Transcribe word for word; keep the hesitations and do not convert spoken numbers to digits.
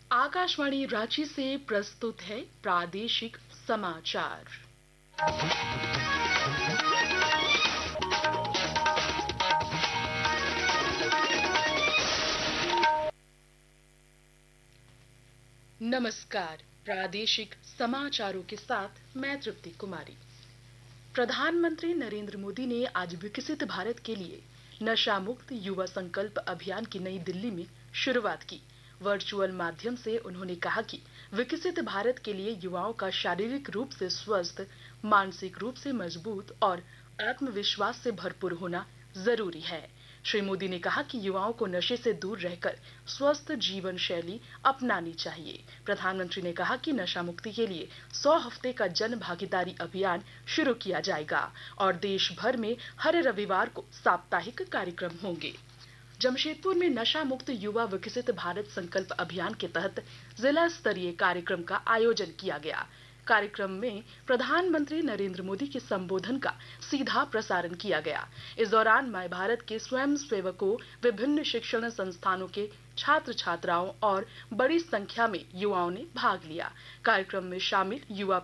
आकाशवाणी रांची से प्रस्तुत है प्रादेशिक समाचार। नमस्कार, प्रादेशिक समाचारों के साथ मैं तृप्ति कुमारी। प्रधानमंत्री नरेंद्र मोदी ने आज विकसित भारत के लिए नशा मुक्त युवा संकल्प अभियान की नई दिल्ली में शुरुआत की। वर्चुअल माध्यम से उन्होंने कहा कि विकसित भारत के लिए युवाओं का शारीरिक रूप से स्वस्थ, मानसिक रूप से मजबूत और आत्मविश्वास से भरपूर होना जरूरी है। श्री मोदी ने कहा कि युवाओं को नशे से दूर रहकर स्वस्थ जीवन शैली अपनानी चाहिए। प्रधानमंत्री ने कहा कि नशा मुक्ति के लिए सौ हफ्ते का जन भागीदारी अभियान शुरू किया जाएगा और देश भर में हर रविवार को साप्ताहिक कार्यक्रम होंगे। जमशेदपुर में नशा मुक्त युवा विकसित भारत संकल्प अभियान के तहत जिला स्तरीय कार्यक्रम का आयोजन किया गया। कार्यक्रम में प्रधानमंत्री नरेंद्र मोदी के संबोधन का सीधा प्रसारण किया गया। इस दौरान माय भारत के स्वयं सेवकों, विभिन्न शिक्षण संस्थानों के छात्र छात्राओं और बड़ी संख्या में युवाओं ने भाग लिया। कार्यक्रम में शामिल युवा